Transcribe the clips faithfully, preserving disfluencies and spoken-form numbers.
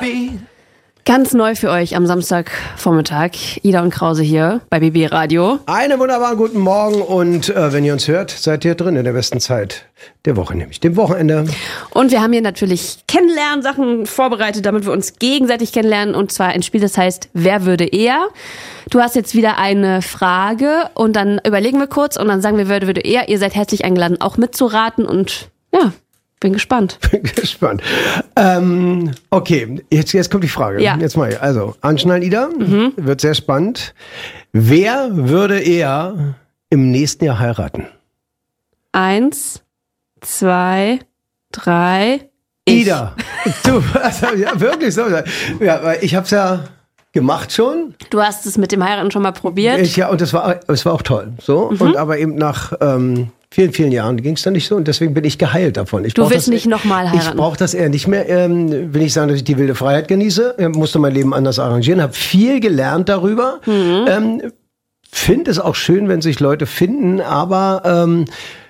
Heartbeat. Ganz neu für euch am Samstagvormittag. Ida und Krause hier bei B B Radio. Einen wunderbaren guten Morgen und äh, wenn ihr uns hört, seid ihr drin in der besten Zeit der Woche, nämlich dem Wochenende. Und wir haben hier natürlich Kennenlernsachen vorbereitet, damit wir uns gegenseitig kennenlernen. Und zwar ein Spiel, das heißt, wer würde eher? Du hast jetzt wieder eine Frage und dann überlegen wir kurz und dann sagen wir, wer würde eher? Ihr seid herzlich eingeladen, auch mitzuraten und ja... Bin gespannt. Bin gespannt. Ähm, okay, jetzt, jetzt kommt die Frage. Ja. Jetzt mal, also, anschnallen, Ida. Mhm. Wird sehr spannend. Wer würde eher im nächsten Jahr heiraten? Eins, zwei, drei, ich. Ida. Du, also, ja, wirklich so. Ja, weil ich hab's ja gemacht schon. Du hast es mit dem Heiraten schon mal probiert. Ich, ja, und das war, das war auch toll. So. Mhm. Und aber eben nach, ähm, vielen, vielen Jahren ging es dann nicht so und deswegen bin ich geheilt davon. Ich du willst das, nicht nochmal heiraten? Ich brauche das eher nicht mehr. Ähm, will ich sagen, dass ich die wilde Freiheit genieße, äh, musste mein Leben anders arrangieren, habe viel gelernt darüber. Mhm. Ähm, finde es auch schön, wenn sich Leute finden, aber ähm,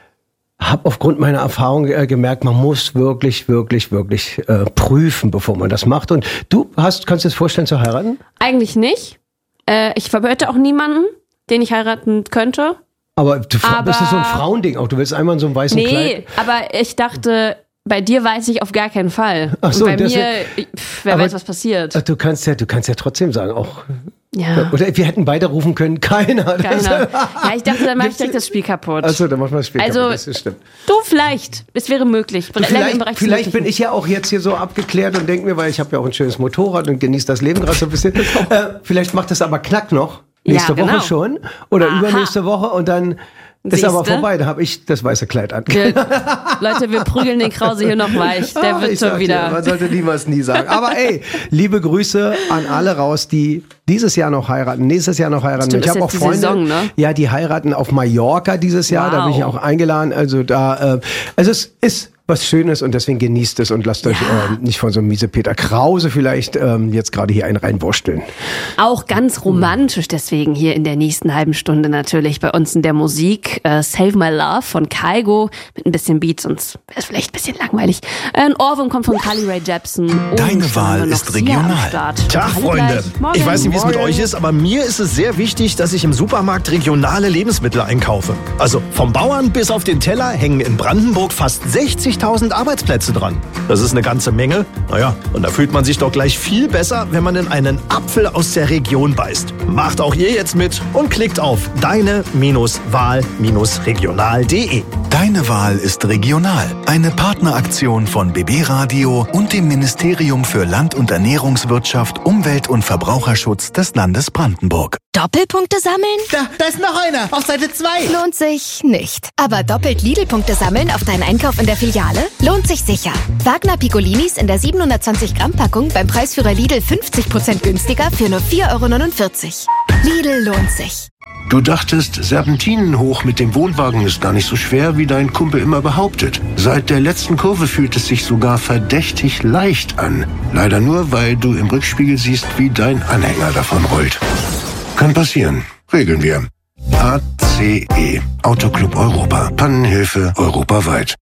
habe aufgrund meiner Erfahrung äh, gemerkt, man muss wirklich, wirklich, wirklich äh, prüfen, bevor man das macht. Und du hast, kannst du dir das vorstellen zu heiraten? Eigentlich nicht. Äh, ich verwöhnte auch niemanden, den ich heiraten könnte. Aber du aber, bist das so ein Frauending auch. Du willst einmal in so einem weißen nee, Kleid. Nee, aber ich dachte, bei dir weiß ich auf gar keinen Fall. Ach so, und bei deswegen, mir, pff, wer aber, weiß, was passiert. Du kannst ja, du kannst ja trotzdem sagen, auch. Ja. Oder wir hätten beide rufen können, keiner. Keiner. Ja, ich dachte, dann mache ich direkt das Spiel kaputt. Achso, dann machen wir das Spiel also, kaputt. Das stimmt. Du vielleicht, es wäre möglich. Vielleicht, vielleicht bin ich ja auch jetzt hier so abgeklärt und denke mir, weil ich habe ja auch ein schönes Motorrad und genieße das Leben gerade so ein bisschen. äh, vielleicht macht das aber Knack noch. Nächste ja, genau. Woche schon. Oder Aha. übernächste Woche und dann ist Siehste? aber vorbei. Da habe ich das weiße Kleid an. Wir, Leute, wir prügeln den Krause hier noch weich. Der Ach, wird schon wieder. Dir, man sollte niemals nie sagen. Aber ey, liebe Grüße an alle raus, die dieses Jahr noch heiraten, nächstes Jahr noch heiraten. Stimmt, ich habe auch Freunde, Saison, ne? ja, die heiraten auf Mallorca dieses Jahr. Wow. Da bin ich auch eingeladen. Also da, äh, also es ist was Schönes und deswegen genießt es und lasst ja. euch äh, nicht von so einem miese Peter Krause vielleicht ähm, jetzt gerade hier einen reinwursteln. Auch ganz romantisch deswegen hier in der nächsten halben Stunde natürlich bei uns in der Musik. Äh, Save My Love von Kygo mit ein bisschen Beats, sonst wäre es vielleicht ein bisschen langweilig. Ein Ohrwurm kommt von Carly Rae Jepsen. Deine Wahl ist regional. Tag, Freunde. Ich weiß nicht, wie es mit euch ist, aber mir ist es sehr wichtig, dass ich im Supermarkt regionale Lebensmittel einkaufe. Also vom Bauern bis auf den Teller hängen in Brandenburg fast sechzigtausend Arbeitsplätze dran. Das ist eine ganze Menge. Naja, und da fühlt man sich doch gleich viel besser, wenn man in einen Apfel aus der Region beißt. Macht auch ihr jetzt mit und klickt auf deine Wahl regional punkt de. Deine Wahl ist regional. Eine Partneraktion von B B Radio und dem Ministerium für Land- und Ernährungswirtschaft, Umwelt- und Verbraucherschutz des Landes Brandenburg. Doppelpunkte sammeln? Da, da ist noch einer, auf Seite zwei. Lohnt sich nicht. Aber doppelt Lidl-Punkte sammeln auf deinen Einkauf in der Filiale? Lohnt sich sicher. Wagner Piccolinis in der siebenhundertzwanzig Gramm Packung beim Preisführer Lidl fünfzig Prozent günstiger für nur vier Euro neunundvierzig. Lidl lohnt sich. Du dachtest, Serpentinen hoch mit dem Wohnwagen ist gar nicht so schwer, wie dein Kumpel immer behauptet. Seit der letzten Kurve fühlt es sich sogar verdächtig leicht an. Leider nur, weil du im Rückspiegel siehst, wie dein Anhänger davon rollt. Kann passieren. Regeln wir. A C E. Autoclub Europa. Pannenhilfe europaweit.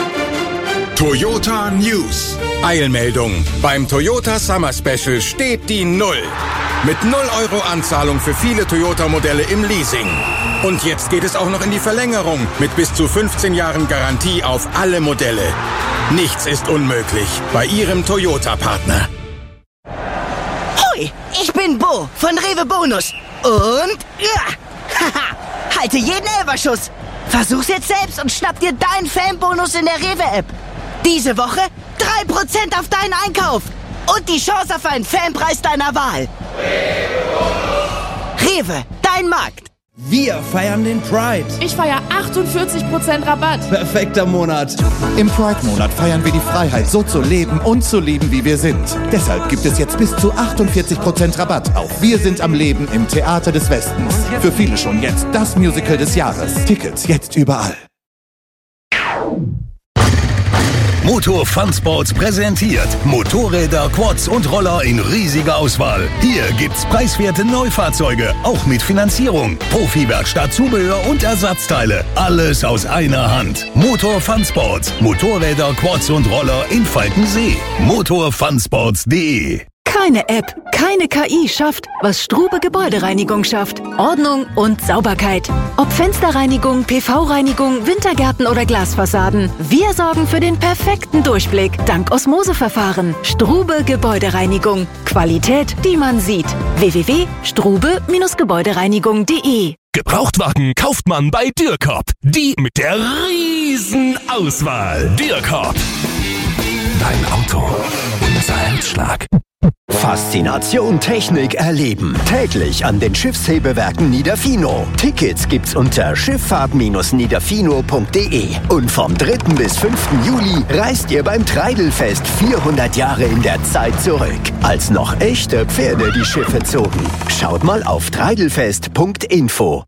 Toyota News. Eilmeldung. Beim Toyota Summer Special steht die Null. Mit null Euro Anzahlung für viele Toyota-Modelle im Leasing. Und jetzt geht es auch noch in die Verlängerung mit bis zu fünfzehn Jahren Garantie auf alle Modelle. Nichts ist unmöglich bei Ihrem Toyota-Partner. Hoi, ich bin Bo von Rewe Bonus. Und ja, haha, halte jeden Elferschuss. Versuch's jetzt selbst und schnapp dir deinen Fanbonus in der Rewe-App. Diese Woche drei Prozent auf deinen Einkauf. Und die Chance auf einen Fanpreis deiner Wahl. Rewe, dein Markt. Wir feiern den Pride. Ich feiere achtundvierzig Prozent Rabatt. Perfekter Monat. Im Pride-Monat feiern wir die Freiheit, so zu leben und zu lieben, wie wir sind. Deshalb gibt es jetzt bis zu achtundvierzig Prozent Rabatt auf Wir sind am Leben im Theater des Westens. Für viele schon jetzt das Musical des Jahres. Tickets jetzt überall. Motor Fun Sports präsentiert Motorräder, Quads und Roller in riesiger Auswahl. Hier gibt's preiswerte Neufahrzeuge, auch mit Finanzierung, Profi-Werkstatt, Zubehör und Ersatzteile. Alles aus einer Hand. Motor Fun Sports. Motorräder, Quads und Roller in Falkensee. motor fun sports punkt de. Keine App, keine K I schafft, was Strube Gebäudereinigung schafft. Ordnung und Sauberkeit. Ob Fensterreinigung, P V-Reinigung, Wintergärten oder Glasfassaden. Wir sorgen für den perfekten Durchblick dank Osmoseverfahren. Strube Gebäudereinigung. Qualität, die man sieht. w w w punkt strube Gebäudereinigung punkt de. Gebrauchtwagen kauft man bei Dürrkop. Die mit der riesen Auswahl. Dürrkop. Dein Auto. Unser Herzschlag. Faszination Technik erleben. Täglich an den Schiffshebewerken Niederfino. Tickets gibt's unter schifffahrt Bindestrich niederfino punkt de. Und vom dritten bis fünften Juli reist ihr beim Treidelfest vierhundert Jahre in der Zeit zurück. Als noch echte Pferde die Schiffe zogen. Schaut mal auf treidelfest punkt info.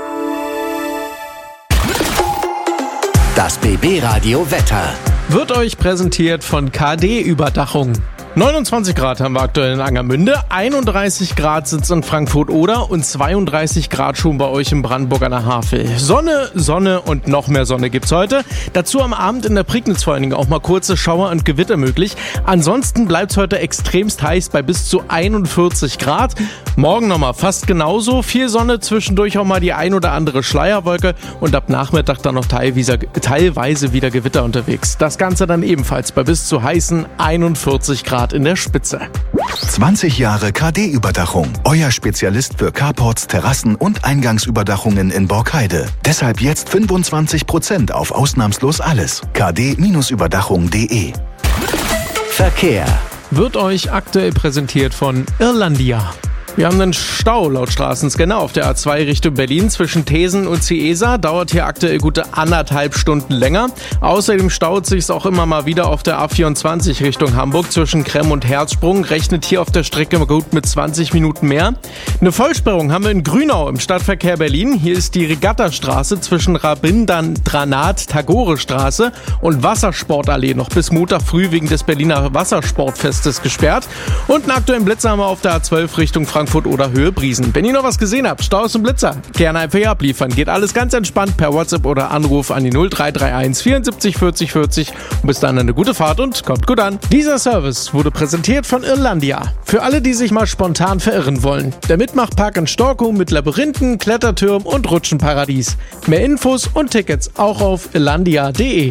Das B B-Radio Wetter wird euch präsentiert von K D-Überdachung. neunundzwanzig Grad haben wir aktuell in Angermünde, einunddreißig Grad sind's in Frankfurt-Oder und zweiunddreißig Grad schon bei euch im Brandenburg an der Havel. Sonne, Sonne und noch mehr Sonne gibt's heute. Dazu am Abend in der Prignitz vor allen Dingen auch mal kurze Schauer und Gewitter möglich. Ansonsten bleibt's heute extremst heiß bei bis zu einundvierzig Grad. Morgen nochmal fast genauso. Viel Sonne, zwischendurch auch mal die ein oder andere Schleierwolke und ab Nachmittag dann noch teilweise, teilweise wieder Gewitter unterwegs. Das Ganze dann ebenfalls bei bis zu heißen einundvierzig Grad in der Spitze. zwanzig Jahre K D-Überdachung. Euer Spezialist für Carports, Terrassen und Eingangsüberdachungen in Borkheide. Deshalb jetzt fünfundzwanzig Prozent auf ausnahmslos alles. k d Überdachung punkt de. Verkehr wird euch aktuell präsentiert von Irlandia. Wir haben einen Stau laut Straßenscanner auf der A zwei Richtung Berlin zwischen Thesen und Ciesa. Dauert hier aktuell gute anderthalb Stunden länger. Außerdem staut sich's auch immer mal wieder auf der A vierundzwanzig Richtung Hamburg zwischen Kremm und Herzsprung. Rechnet hier auf der Strecke gut mit zwanzig Minuten mehr. Eine Vollsperrung haben wir in Grünau im Stadtverkehr Berlin. Hier ist die Regattastraße zwischen Rabindranath-Tagore-Straße und Wassersportallee noch bis Montag früh wegen des Berliner Wassersportfestes gesperrt. Und einen aktuellen Blitzer haben wir auf der A zwölf Richtung Frankfurt oder Höhe Briesen. Wenn ihr noch was gesehen habt, Staus und Blitzer, gerne einfach hier abliefern. Geht alles ganz entspannt per WhatsApp oder Anruf an die null drei drei eins vierundsiebzig vierzig vierzig. Und bis dann eine gute Fahrt und kommt gut an. Dieser Service wurde präsentiert von Irlandia. Für alle, die sich mal spontan verirren wollen. Der Mitmachpark in Storkow mit Labyrinthen, Klettertürmen und Rutschenparadies. Mehr Infos und Tickets auch auf irlandia punkt de.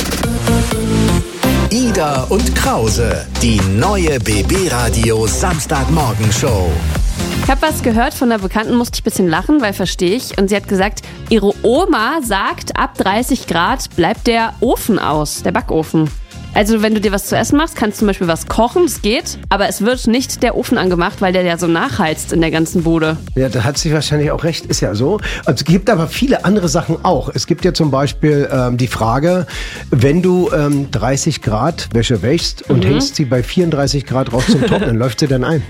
Ida und Krause, die neue B B-Radio Samstagmorgen-Show. Ich habe was gehört von einer Bekannten, musste ich ein bisschen lachen, weil verstehe ich. Und sie hat gesagt, ihre Oma sagt, ab dreißig Grad bleibt der Ofen aus, der Backofen. Also wenn du dir was zu essen machst, kannst du zum Beispiel was kochen, es geht, aber es wird nicht der Ofen angemacht, weil der ja so nachheizt in der ganzen Bude. Ja, da hat sie wahrscheinlich auch recht, ist ja so. Es gibt aber viele andere Sachen auch. Es gibt ja zum Beispiel ähm, die Frage, wenn du ähm, dreißig Grad Wäsche wäschst und mhm. hängst sie bei vierunddreißig Grad raus zum Trocknen, läuft sie dann ein?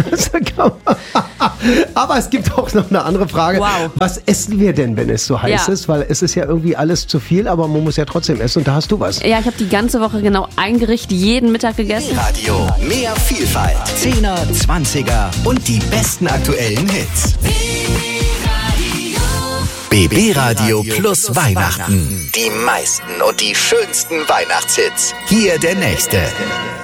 Aber es gibt auch noch eine andere Frage. Wow. Was essen wir denn, wenn es so heiß ja. ist? Weil es ist ja irgendwie alles zu viel, aber man muss ja trotzdem essen und da hast du was. Ja, ich habe die ganze Woche genau ein Gericht jeden Mittag gegessen. Radio, mehr Vielfalt, Zehner, Zwanziger und die besten aktuellen Hits. B B-Radio plus Weihnachten. Die meisten und die schönsten Weihnachtshits. Hier der nächste.